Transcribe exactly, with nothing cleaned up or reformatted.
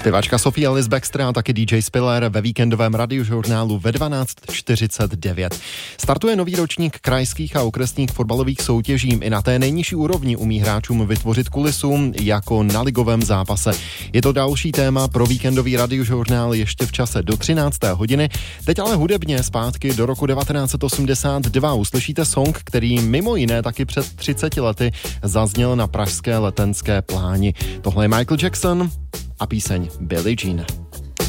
Zpěvačka Sophie Ellis Bextor a taky D J Spiller ve víkendovém radiožurnálu ve dvanáct čtyřicet devět. Startuje nový ročník krajských a okresních fotbalových soutěží. I na té nejnižší úrovni umí hráčům vytvořit kulisu jako na ligovém zápase. Je to další téma pro víkendový radiožurnál ještě v čase do třinácté hodiny. Teď ale hudebně zpátky do roku devatenáct set osmdesát dva uslyšíte song, který mimo jiné taky před třiceti lety zazněl na pražské Letenské pláni. Tohle je Michael Jackson a píseň Billie Jean.